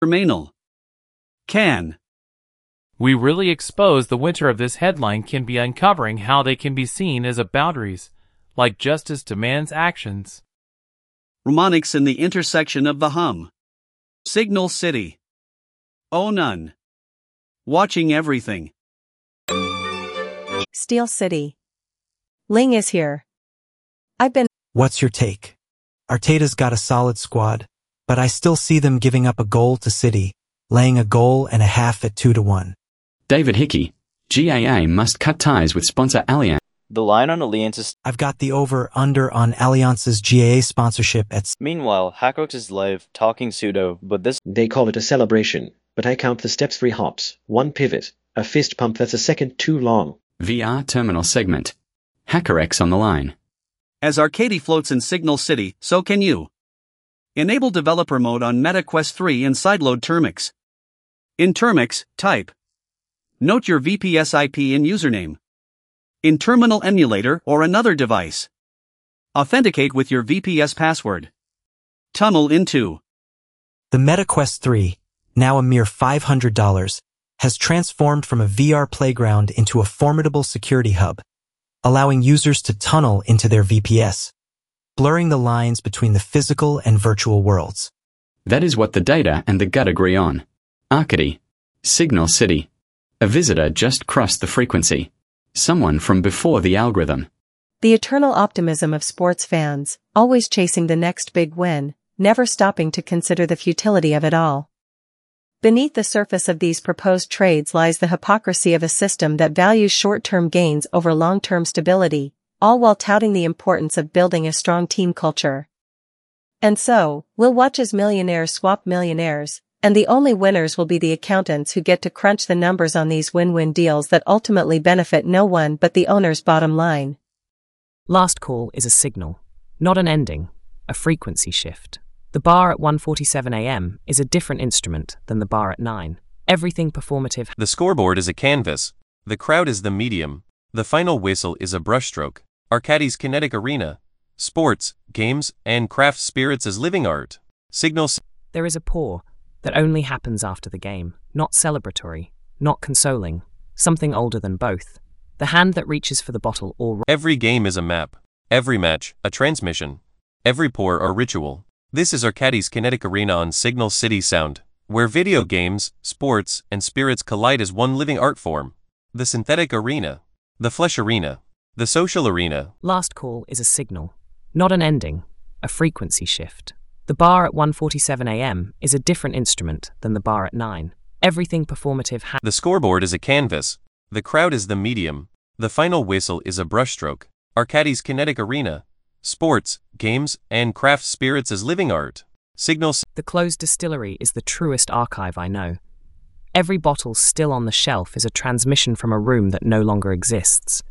Terminal. Can. We really expose the winter of this headline can be uncovering how they can be seen as a boundaries, like justice demands actions. Mnemonics in the intersection of the hum. Signal City. Oh none. Watching everything. Steel City. Ling is here. I've been. What's your take? Arteta's got a solid squad, but I still see them giving up a goal to City, laying a goal and a half at 2-1. David Hickey, GAA must cut ties with sponsor Allianz. The line on Allianz's. I've got the over-under on Allianz's GAA sponsorship at. Meanwhile, Hackrox is live talking pseudo, but this. They call it a celebration, but I count the steps 3 hops, 1 pivot, a fist pump that's a second too long. VR terminal segment. HackerX on the line. As Arcady floats in Signal City, so can you. Enable developer mode on MetaQuest 3 and sideload Termix. In Termix, type. Note your VPS IP and username. In Terminal Emulator or another device. Authenticate with your VPS password. Tunnel into. The MetaQuest 3, now a mere $500, has transformed from a VR playground into a formidable security hub, allowing users to tunnel into their VPS, blurring the lines between the physical and virtual worlds. That is what the data and the gut agree on. Arcady. Signal City. A visitor just crossed the frequency. Someone from before the algorithm. The eternal optimism of sports fans, always chasing the next big win, never stopping to consider the futility of it all. Beneath the surface of these proposed trades lies the hypocrisy of a system that values short-term gains over long-term stability, all while touting the importance of building a strong team culture. And so, we'll watch as millionaires swap millionaires, and the only winners will be the accountants who get to crunch the numbers on these win-win deals that ultimately benefit no one but the owner's bottom line. Last call is a signal, not an ending, a frequency shift. The bar at 1:47 a.m. is a different instrument than the bar at 9. Everything performative. The scoreboard is a canvas. The crowd is the medium. The final whistle is a brushstroke. Arcady's kinetic arena. Sports, games, and craft spirits as living art. Signals. There is a pour that only happens after the game, not celebratory, not consoling, something older than both. The hand that reaches for the bottle or. Every game is a map. Every match, a transmission. Every pour, a ritual. This is Arcady's kinetic arena on Signal City Sound, where video games, sports, and spirits collide as one living art form. The synthetic arena. The flesh arena. The social arena. Last call is a signal, not an ending, a frequency shift. The bar at 1:47 a.m. is a different instrument than the bar at 9. Everything performative. The scoreboard is a canvas. The crowd is the medium. The final whistle is a brushstroke. Arcady's kinetic arena. Sports, games, and craft spirits as living art. Signals. The closed distillery is the truest archive I know. Every bottle still on the shelf is a transmission from a room that no longer exists.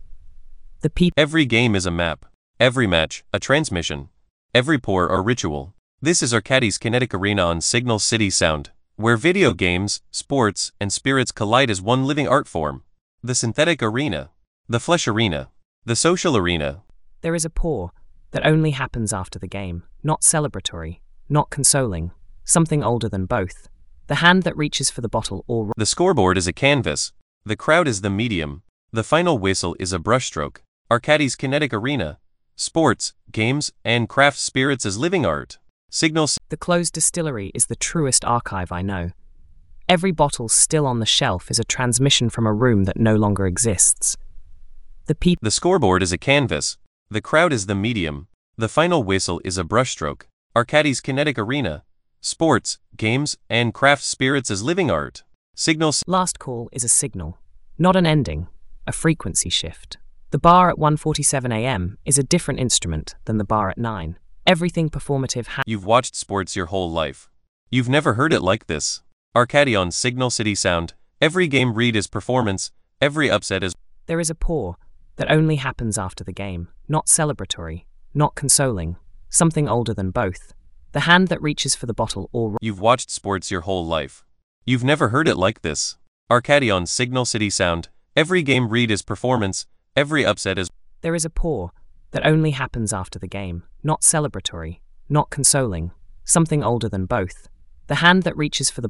Every game is a map. Every match, a transmission. Every pour, a ritual. This is Arcady's kinetic arena on Signal City Sound, where video games, sports, and spirits collide as one living art form. The synthetic arena. The flesh arena. The social arena. There is a pour that only happens after the game, not celebratory, not consoling, something older than both. The hand that reaches for the bottle or. The scoreboard is a canvas. The crowd is the medium. The final whistle is a brushstroke. Arcady's kinetic arena. Sports, games, and craft spirits as living art. Signals. The closed distillery is the truest archive I know. Every bottle still on the shelf is a transmission from a room that no longer exists. The scoreboard is a canvas. The crowd is the medium. The final whistle is a brushstroke. Arcady's kinetic arena. Sports, games, and craft spirits as living art. Signals. Last call is a signal, not an ending, a frequency shift. The bar at 1:47 a.m. is a different instrument than the bar at 9. Everything performative. You've watched sports your whole life. You've never heard it like this. Arcady on Signal City Sound. Every game read is performance. Every upset is. There is a pour that only happens after the game, not celebratory, not consoling, something older than both. The hand that reaches for the bottle or. You've watched sports your whole life. You've never heard it like this. Arcady on Signal City Sound. Every game read is performance. Every upset is. There is a pour that only happens after the game, not celebratory, not consoling, something older than both. The hand that reaches for the.